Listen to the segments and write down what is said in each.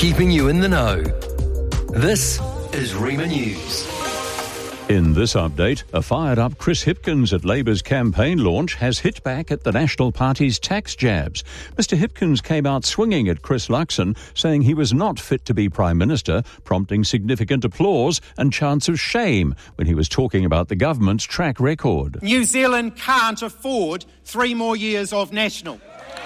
keeping you in the know. This is Rima News. In this update, a fired-up Chris Hipkins at Labour's campaign launch has hit back at the National Party's tax jabs. Mr Hipkins came out swinging at Chris Luxon, saying he was not fit to be Prime Minister, prompting significant applause and chants of shame when he was talking about the government's track record. New Zealand can't afford 3 more years of National.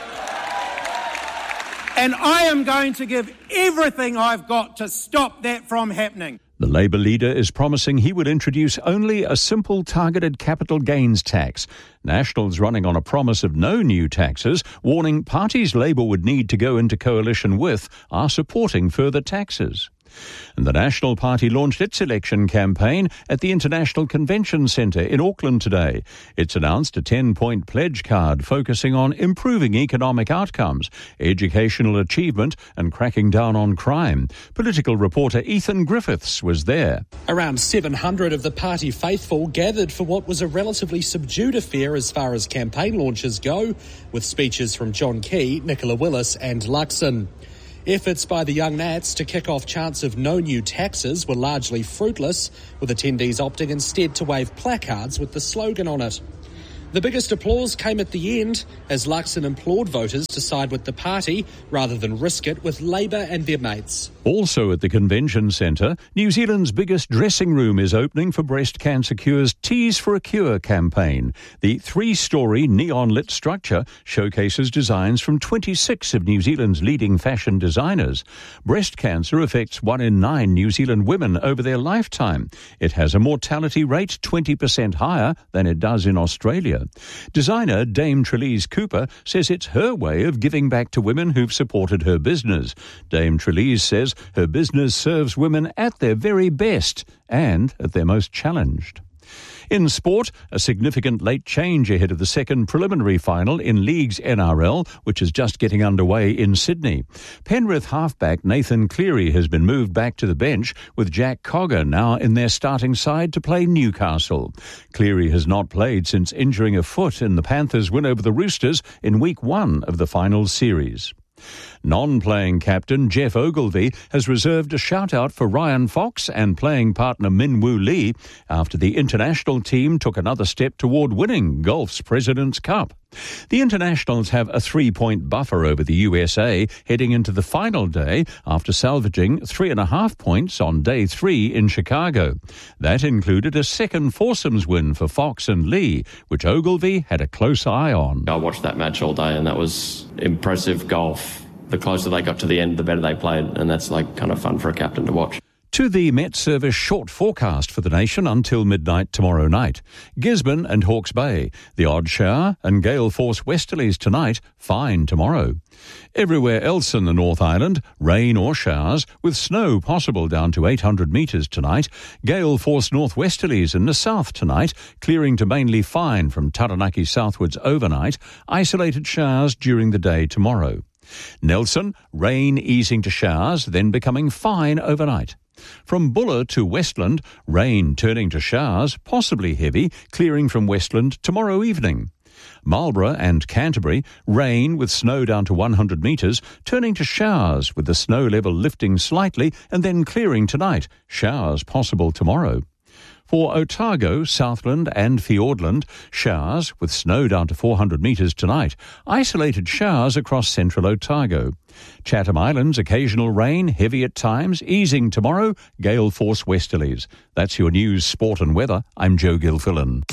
And I am going to give everything I've got to stop that from happening. The Labour leader is promising he would introduce only a simple targeted capital gains tax. Nationals running on a promise of no new taxes, warning parties Labour would need to go into coalition with, are supporting further taxes. And the National Party launched its election campaign at the International Convention Centre in Auckland today. It's announced a 10-point pledge card focusing on improving economic outcomes, educational achievement and cracking down on crime. Political reporter Ethan Griffiths was there. Around 700 of the party faithful gathered for what was a relatively subdued affair as far as campaign launches go, with speeches from John Key, Nicola Willis and Luxon. Efforts by the Young Nats to kick off chants of no new taxes were largely fruitless, with attendees opting instead to wave placards with the slogan on it. The biggest applause came at the end as Luxon implored voters to side with the party rather than risk it with Labour and their mates. Also at the Convention Centre, New Zealand's biggest dressing room is opening for breast cancer cure's Tees for a Cure campaign. The 3-storey neon-lit structure showcases designs from 26 of New Zealand's leading fashion designers. Breast cancer affects 1 in 9 New Zealand women over their lifetime. It has a mortality rate 20% higher than it does in Australia. Designer Dame Trelise Cooper says it's her way of giving back to women who've supported her business. Dame Trelise says her business serves women at their very best and at their most challenged. In sport, a significant late change ahead of the second preliminary final in League's NRL, which is just getting underway in Sydney. Penrith halfback Nathan Cleary has been moved back to the bench, with Jack Cogger now in their starting side to play Newcastle. Cleary has not played since injuring a foot in the Panthers' win over the Roosters in Week 1 of the finals series. Non-playing captain Jeff Ogilvie has reserved a shout-out for Ryan Fox and playing partner Min Woo Lee after the international team took another step toward winning golf's President's Cup. The internationals have a 3-point buffer over the USA heading into the final day after salvaging 3.5 points on day 3 in Chicago. That included a second foursomes win for Fox and Lee, which Ogilvie had a close eye on. I watched that match all day and that was impressive golf. The closer they got to the end, the better they played, and that's kind of fun for a captain to watch. To the Met Service short forecast for the nation until midnight tomorrow night. Gisborne and Hawke's Bay, the odd shower and gale force westerlies tonight, fine tomorrow. Everywhere else in the North Island, rain or showers, with snow possible down to 800 metres tonight. Gale force northwesterlies in the south tonight, clearing to mainly fine from Taranaki southwards overnight. Isolated showers during the day tomorrow. Nelson, rain easing to showers, then becoming fine overnight. From Buller to Westland, rain turning to showers, possibly heavy, clearing from Westland tomorrow evening. Marlborough and Canterbury, rain with snow down to 100 metres, turning to showers with the snow level lifting slightly and then clearing tonight. Showers possible tomorrow. For Otago, Southland and Fiordland, showers with snow down to 400 metres tonight. Isolated showers across central Otago. Chatham Islands, occasional rain, heavy at times, easing tomorrow, gale force westerlies. That's your news, sport and weather. I'm Joe Gilfillan.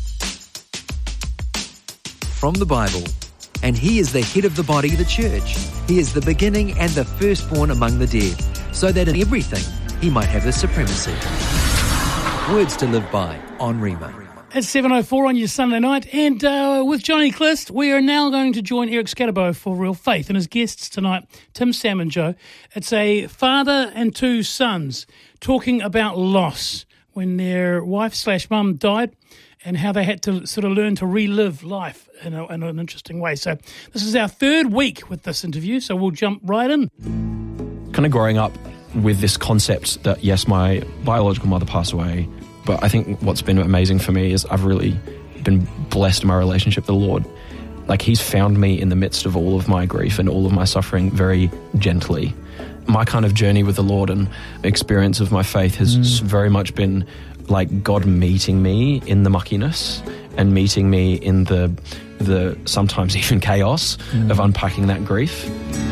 From the Bible. And he is the head of the body, the church. He is the beginning and the firstborn among the dead, so that in everything he might have the supremacy. Words to live by on Rima. It's 7:04 on your Sunday night, and with Johnny Clist, we are now going to join Eric Scatterbo for Real Faith, and his guests tonight, Tim, Sam and Joe. It's a father and 2 sons talking about loss when their wife/mum died and how they had to sort of learn to relive life in an interesting way. So this is our 3rd week with this interview, so we'll jump right in. Kind of growing up with this concept that, yes, my biological mother passed away, but I think what's been amazing for me is I've really been blessed in my relationship with the Lord. Like, he's found me in the midst of all of my grief and all of my suffering very gently. my kind of journey with the Lord and experience of my faith has very much been like God meeting me in the muckiness and meeting me in the sometimes even chaos of unpacking that grief.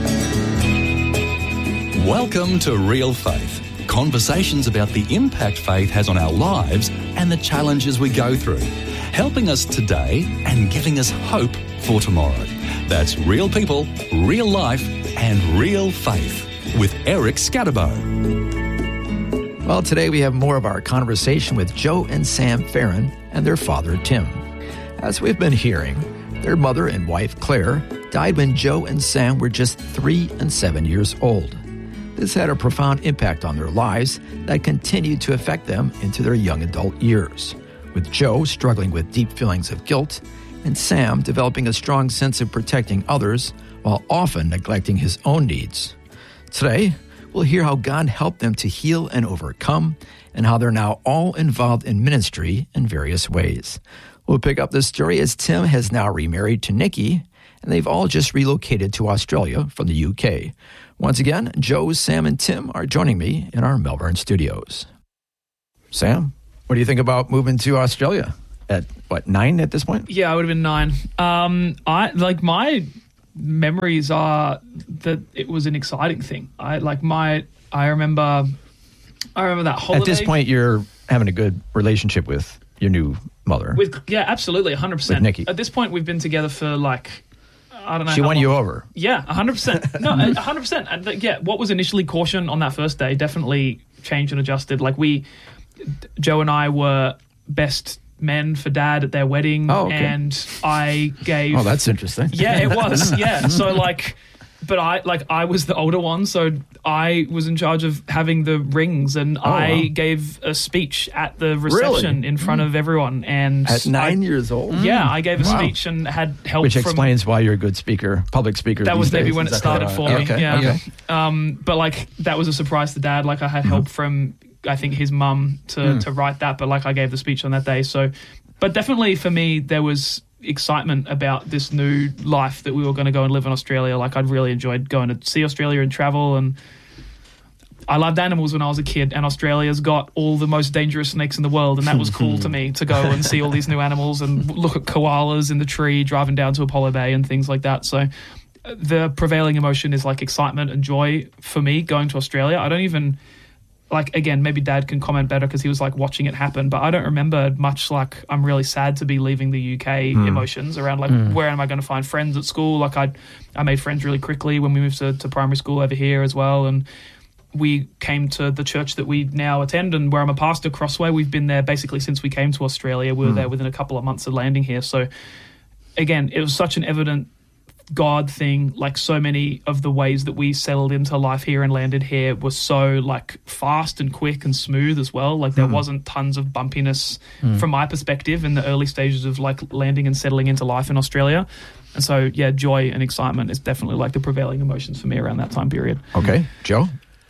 Welcome to Real Faith. Conversations about the impact faith has on our lives and the challenges we go through, helping us today and giving us hope for tomorrow. That's real people, real life, and real faith with Eric Scatterbo. Well, today we have more of our conversation with Joe and Sam Farron and their father, Tim. As we've been hearing, their mother and wife, Claire, died when Joe and Sam were just 3 and 7 years old. This had a profound impact on their lives that continued to affect them into their young adult years, with Joe struggling with deep feelings of guilt and Sam developing a strong sense of protecting others while often neglecting his own needs. Today, we'll hear how God helped them to heal and overcome, and how they're now all involved in ministry in various ways. We'll pick up this story as Tim has now remarried to Nikki, and they've all just relocated to Australia from the UK. Once again, Joe, Sam, and Tim are joining me in our Melbourne studios. Sam, what do you think about moving to Australia at, 9 at this point? Yeah, I would have been 9. My memories are that it was an exciting thing. I remember that holiday. At this point, you're having a good relationship with your new mother. Absolutely, 100%. With Nikki. At this point, we've been together for I don't know. She won you over. Yeah, 100%. No, 100%. And what was initially caution on that first day definitely changed and adjusted. Joe and I were best men for Dad at their wedding. Oh, okay. And I gave... Oh, that's interesting. Yeah, it was. Yeah. So but I was the older one, so I was in charge of having the rings, and I gave a speech at the reception in front of everyone. And at 9 years old? Yeah, I gave a speech and had help. Which explains why you're a good speaker, public speaker. That was maybe days. when it started for me. Okay. Yeah. Okay. But that was a surprise to Dad. I had help from, I think, his mum to write that, but I gave the speech on that day. So, but definitely for me, there was excitement about this new life that we were going to go and live in Australia. I'd really enjoyed going to see Australia and travel, and I loved animals when I was a kid, and Australia's got all the most dangerous snakes in the world, and that was cool to me to go and see all these new animals and look at koalas in the tree driving down to Apollo Bay and things like that. So the prevailing emotion is excitement and joy for me going to Australia. I don't even... again, maybe Dad can comment better because he was watching it happen, but I don't remember much I'm really sad to be leaving the UK emotions around where am I going to find friends at school? I made friends really quickly when we moved to primary school over here as well, and we came to the church that we now attend and where I'm a pastor, Crossway. We've been there basically since we came to Australia. We were there within a couple of months of landing here. So again, it was such an evident God thing. So many of the ways that we settled into life here and landed here was so fast and quick and smooth as well. There wasn't tons of bumpiness from my perspective in the early stages of landing and settling into life in Australia. And so joy and excitement is definitely the prevailing emotions for me around that time period. Okay. Joe?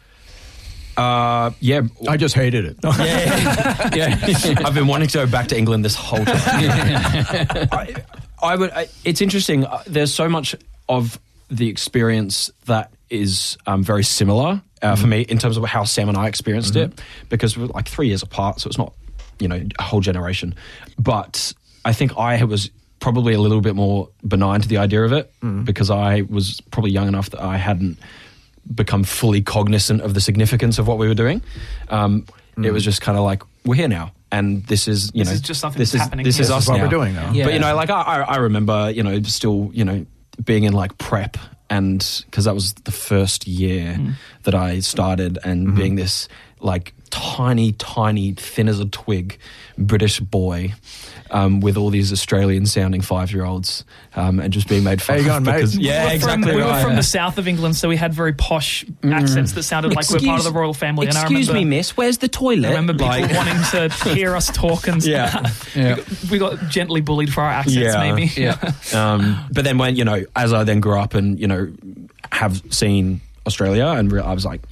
Yeah. I just hated it. Yeah. I've been wanting to go back to England this whole time. It's interesting. There's so much of the experience that is very similar for me in terms of how Sam and I experienced it, because we're 3 years apart, so it's not, a whole generation. But I think I was probably a little bit more benign to the idea of it because I was probably young enough that I hadn't become fully cognizant of the significance of what we were doing. It was just kind of we're here now. And this is, this is just something that's happening. This is us what now. we're doing now. Yeah. But, I remember, still, being in prep, and because that was the first year that I started, and being this tiny, thin as a twig British boy with all these Australian-sounding 5-year-olds and just being made fun of. How you going, mate? Yeah, exactly. We were from the south of England, so we had very posh accents that sounded like we're part of the royal family. And Excuse me, miss, where's the toilet? I remember people wanting to hear us talk and we got gently bullied for our accents, maybe. Yeah. But then when, as I then grew up and, have seen Australia, and I was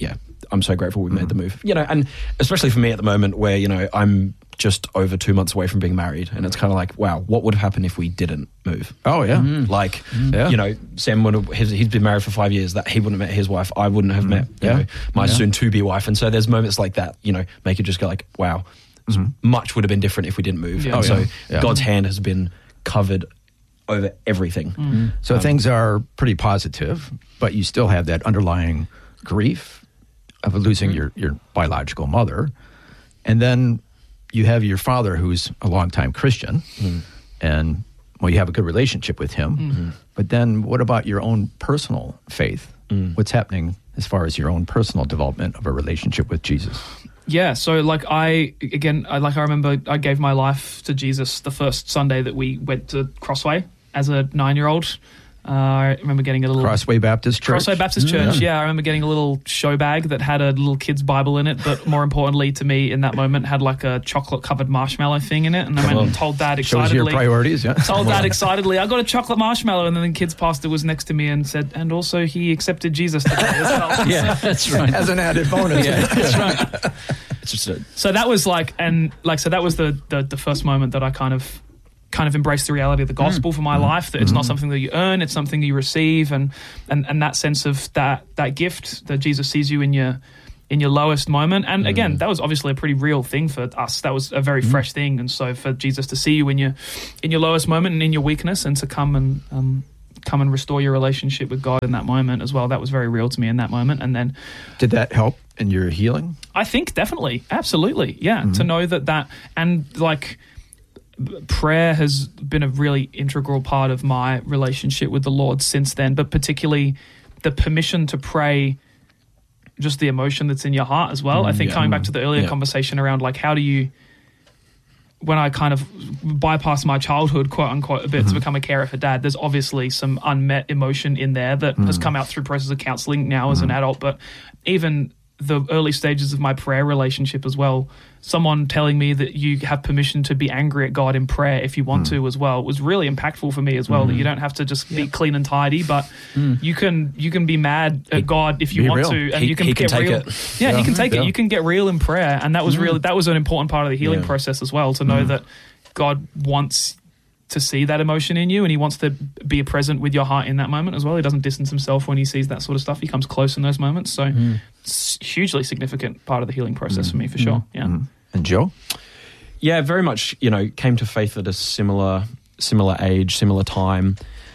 I'm so grateful we made the move. You know, and especially for me at the moment where, you know, I'm just over 2 months away from being married, and it's kind of like, wow, what would have happened if we didn't move? Oh yeah. Like, you know, Sam would have, he's been married for 5 years, that he wouldn't have met his wife, I wouldn't have met, you know, my soon-to-be wife. And so there's moments like that, you know, make you just go like, wow, much would have been different if we didn't move. And so God's hand has been covered over everything. So things are pretty positive, but you still have that underlying grief of losing your biological mother. And then you have your father, who's a longtime Christian, and, well, you have a good relationship with him. But then what about your own personal faith? What's happening as far as your own personal development of a relationship with Jesus? Yeah, so like I remember I gave my life to Jesus the first Sunday that we went to Crossway as a 9-year-old. I remember getting a little... Crossway Baptist Church? Crossway Baptist Church, yeah. I remember getting a little show bag that had a little kid's Bible in it, but more importantly to me in that moment had like a chocolate-covered marshmallow thing in it, and I went and told Dad excitedly... Shows your priorities, yeah. Told Dad excitedly, I got a chocolate marshmallow, and then the kids pastor was next to me and said, and also he accepted Jesus today as well. Yeah, that's right. As an added bonus. Yeah, that's right. It's just so that was like, and like, so that was the first moment that I kind of embraced the reality of the gospel for my life, that it's not something that you earn, it's something you receive, and that sense of that gift that Jesus sees you in your lowest moment. And again, that was obviously a pretty real thing for us. That was a very fresh thing. And so for Jesus to see you in your lowest moment and in your weakness, and to come and restore your relationship with God in that moment as well, that was very real to me in that moment. And then, did that help in your healing? I think definitely, absolutely, yeah. To know that and like, prayer has been a really integral part of my relationship with the Lord since then, but particularly the permission to pray, just the emotion that's in your heart as well. I think coming back to the earlier conversation around like, how do you, when I kind of bypass my childhood, quote unquote, a bit to become a carer for Dad, there's obviously some unmet emotion in there that has come out through process of counseling now as an adult, but even the early stages of my prayer relationship as well, someone telling me that you have permission to be angry at God in prayer if you want to as well was really impactful for me as well, that you don't have to just be clean and tidy, but you can be mad at God if you want real. to, and you can get real. Yeah, he can take it. You can get real in prayer, and that was really, that was an important part of the healing process as well, to know that God wants to see that emotion in you, and he wants to be present with your heart in that moment as well. He doesn't distance himself when he sees that sort of stuff. He comes close in those moments. So it's a hugely significant part of the healing process for me, for sure. Yeah. And Joe? Yeah, very much, you know, came to faith at a similar age, similar time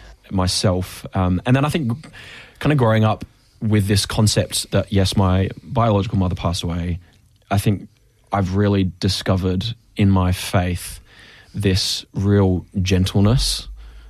myself. And then I think kind of growing up with this concept that, yes, my biological mother passed away, I think I've really discovered in my faith this real gentleness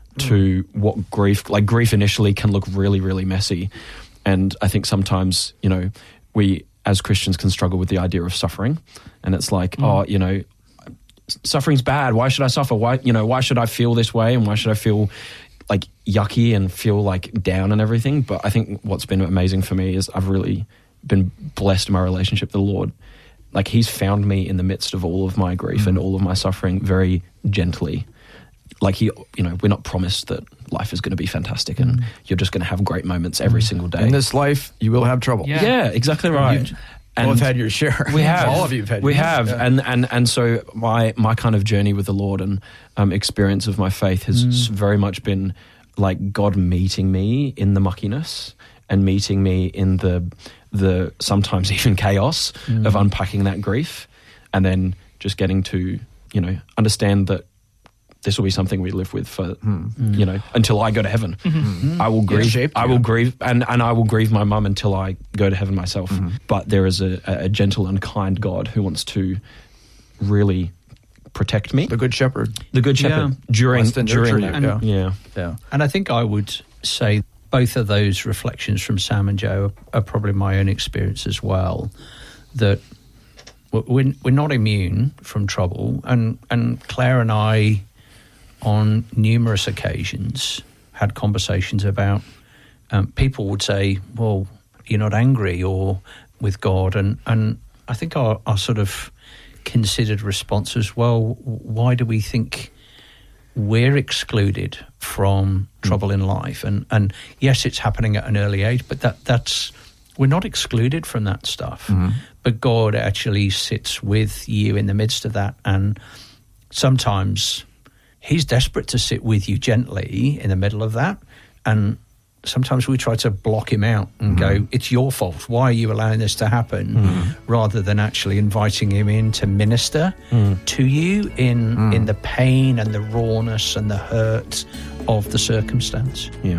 to what grief initially can look really, really messy. And I think sometimes, you know, we as Christians can struggle with the idea of suffering. And it's like, oh, you know, suffering's bad. Why should I suffer? Why should I feel this way? And why should I feel like yucky and feel like down and everything? But I think what's been amazing for me is I've really been blessed in my relationship with the Lord. Like, he's found me in the midst of all of my grief and all of my suffering very gently. Like, we're not promised that life is going to be fantastic and you're just going to have great moments every single day. In this life, you will have trouble. Yeah, exactly right. And both had your share. We have. All of you have had your share. We have. Yeah. And so my kind of journey with the Lord and experience of my faith has very much been like God meeting me in the muckiness and meeting me in the sometimes even chaos of unpacking that grief, and then just getting to, you know, understand that this will be something we live with for, you know, until I go to heaven. I will grieve. I will grieve, and I will grieve my mum until I go to heaven myself. But there is a gentle and kind God who wants to really protect me. The Good Shepherd. The Good Shepherd. During that. Yeah. And I think I would say both of those reflections from Sam and Joe are probably my own experience as well, that we're not immune from trouble. And Claire and I, on numerous occasions, had conversations about people would say, well, you're not angry or with God. And I think our sort of considered response as well, why do we think we're excluded from trouble in life? And yes, it's happening at an early age, but that's we're not excluded from that stuff, but God actually sits with you in the midst of that. And sometimes he's desperate to sit with you gently in the middle of that. And sometimes we try to block him out and go, it's your fault. Why are you allowing this to happen? Rather than actually inviting him in to minister to you in the pain and the rawness and the hurt of the circumstance. Yeah.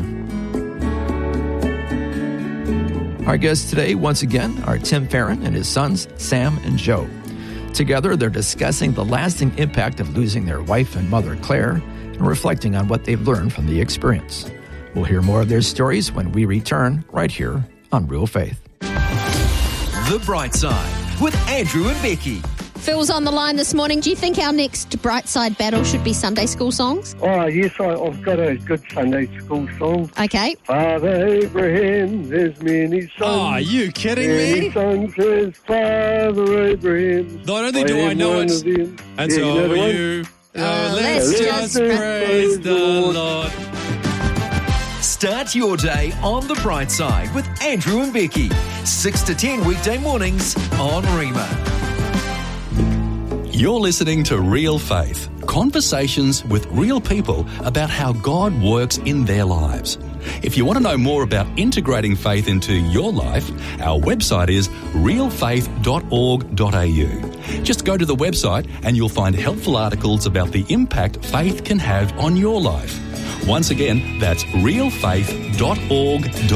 Our guests today, once again, are Tim Farron and his sons, Sam and Joe. Together, they're discussing the lasting impact of losing their wife and mother, Claire, and reflecting on what they've learned from the experience. We'll hear more of their stories when we return right here on Real Faith. The Bright Side with Andrew and Becky. Phil's on the line this morning. Do you think our next Bright Side battle should be Sunday school songs? Oh, yes, I've got a good Sunday school song. Okay. Father Abraham has many sons. Oh, are you kidding me? Many sons has Father Abraham. Not only do I know it, and so are you. Let's just praise the Lord. Start your day on the bright side with Andrew and Becky. 6 to 10 weekday mornings on Rima. You're listening to Real Faith, conversations with real people about how God works in their lives. If you want to know more about integrating faith into your life, our website is realfaith.org.au. Just go to the website and you'll find helpful articles about the impact faith can have on your life. Once again, that's realfaith.org.au.